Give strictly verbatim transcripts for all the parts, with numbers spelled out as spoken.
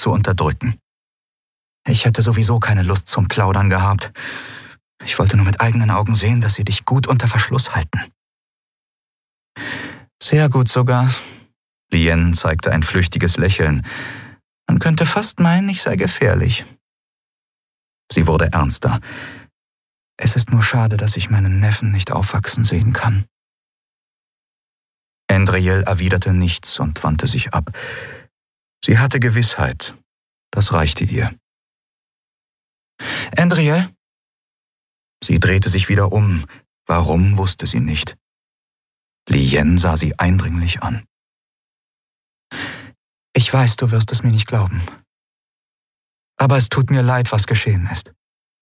zu unterdrücken. Ich hätte sowieso keine Lust zum Plaudern gehabt. Ich wollte nur mit eigenen Augen sehen, dass sie dich gut unter Verschluss halten. Sehr gut sogar. Lien zeigte ein flüchtiges Lächeln. Man könnte fast meinen, ich sei gefährlich. Sie wurde ernster. Es ist nur schade, dass ich meinen Neffen nicht aufwachsen sehen kann. Andriel erwiderte nichts und wandte sich ab. Sie hatte Gewissheit. Das reichte ihr. Andriel? Sie drehte sich wieder um. Warum, wusste sie nicht. Lien sah sie eindringlich an. Ich weiß, du wirst es mir nicht glauben. Aber es tut mir leid, was geschehen ist.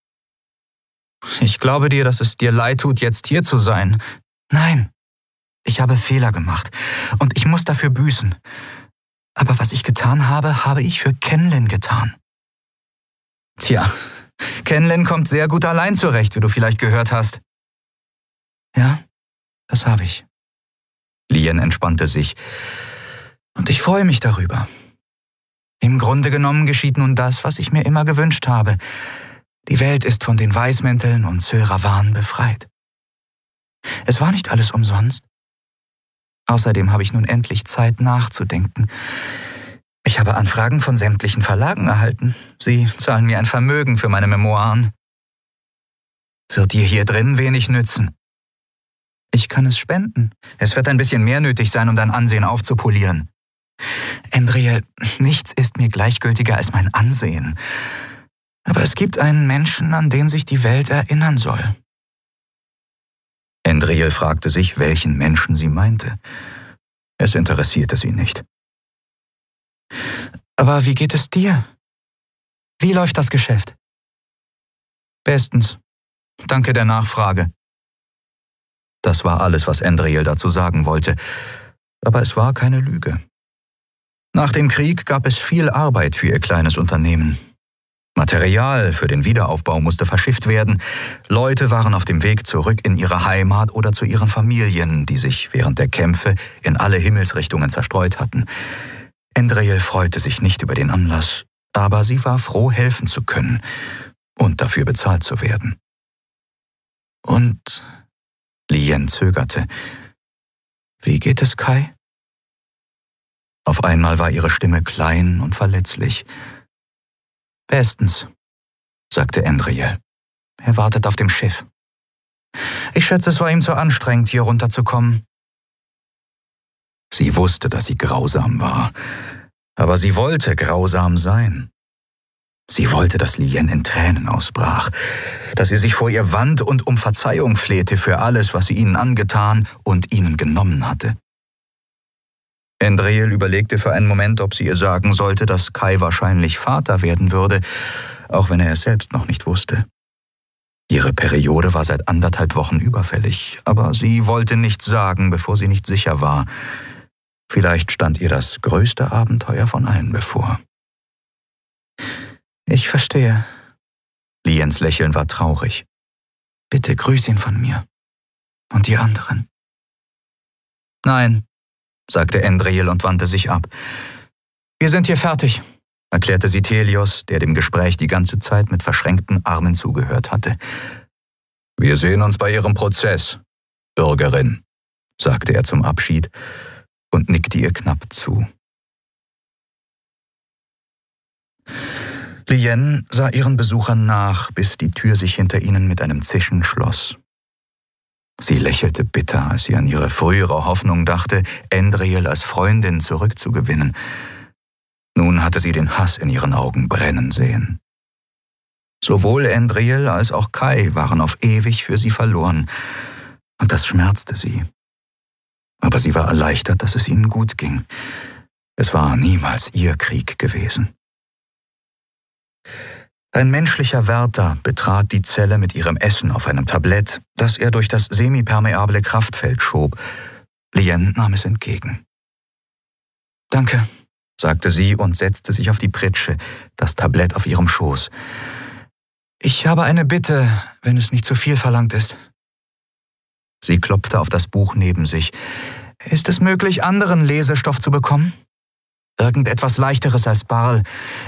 Ich glaube dir, dass es dir leid tut, jetzt hier zu sein. Nein, ich habe Fehler gemacht und ich muss dafür büßen. Aber was ich getan habe, habe ich für Kenlin getan. Tja, Kenlin kommt sehr gut allein zurecht, wie du vielleicht gehört hast. Ja, das habe ich. Lien entspannte sich. Und ich freue mich darüber. Im Grunde genommen geschieht nun das, was ich mir immer gewünscht habe. Die Welt ist von den Weißmänteln und Sylravan befreit. Es war nicht alles umsonst. Außerdem habe ich nun endlich Zeit nachzudenken. Ich habe Anfragen von sämtlichen Verlagen erhalten. Sie zahlen mir ein Vermögen für meine Memoiren. Wird dir hier drin wenig nützen. Ich kann es spenden. Es wird ein bisschen mehr nötig sein, um dein Ansehen aufzupolieren. Andriel, nichts ist mir gleichgültiger als mein Ansehen. Aber es gibt einen Menschen, an den sich die Welt erinnern soll. Andriel fragte sich, welchen Menschen sie meinte. Es interessierte sie nicht. Aber wie geht es dir? Wie läuft das Geschäft? Bestens. Danke der Nachfrage. Das war alles, was Andriel dazu sagen wollte. Aber es war keine Lüge. Nach dem Krieg gab es viel Arbeit für ihr kleines Unternehmen. Material für den Wiederaufbau musste verschifft werden. Leute waren auf dem Weg zurück in ihre Heimat oder zu ihren Familien, die sich während der Kämpfe in alle Himmelsrichtungen zerstreut hatten. Andriel freute sich nicht über den Anlass, aber sie war froh, helfen zu können und dafür bezahlt zu werden. Und Lien zögerte. Wie geht es Kai? Auf einmal war ihre Stimme klein und verletzlich. Bestens, sagte Andriel. Er wartet auf dem Schiff. Ich schätze, es war ihm zu anstrengend, hier runterzukommen. Sie wusste, dass sie grausam war, aber sie wollte grausam sein. Sie wollte, dass Lien in Tränen ausbrach, dass sie sich vor ihr wand und um Verzeihung flehte für alles, was sie ihnen angetan und ihnen genommen hatte. Andriel überlegte für einen Moment, ob sie ihr sagen sollte, dass Kai wahrscheinlich Vater werden würde, auch wenn er es selbst noch nicht wusste. Ihre Periode war seit anderthalb Wochen überfällig, aber sie wollte nichts sagen, bevor sie nicht sicher war. Vielleicht stand ihr das größte Abenteuer von allen bevor. Ich verstehe. Liens Lächeln war traurig. Bitte grüß ihn von mir. Und die anderen. Nein, sagte Andriel und wandte sich ab. Wir sind hier fertig, erklärte sie Thelios, der dem Gespräch die ganze Zeit mit verschränkten Armen zugehört hatte. Wir sehen uns bei Ihrem Prozess, Bürgerin, sagte er zum Abschied und nickte ihr knapp zu. Lien sah ihren Besuchern nach, bis die Tür sich hinter ihnen mit einem Zischen schloss. Sie lächelte bitter, als sie an ihre frühere Hoffnung dachte, Andriel als Freundin zurückzugewinnen. Nun hatte sie den Hass in ihren Augen brennen sehen. Sowohl Andriel als auch Kai waren auf ewig für sie verloren, und das schmerzte sie. Aber sie war erleichtert, dass es ihnen gut ging. Es war niemals ihr Krieg gewesen. Ein menschlicher Wärter betrat die Zelle mit ihrem Essen auf einem Tablett, das er durch das semipermeable Kraftfeld schob. Lien nahm es entgegen. »Danke«, sagte sie und setzte sich auf die Pritsche, das Tablett auf ihrem Schoß. »Ich habe eine Bitte, wenn es nicht zu viel verlangt ist.« Sie klopfte auf das Buch neben sich. »Ist es möglich, anderen Lesestoff zu bekommen? Irgendetwas Leichteres als Barl.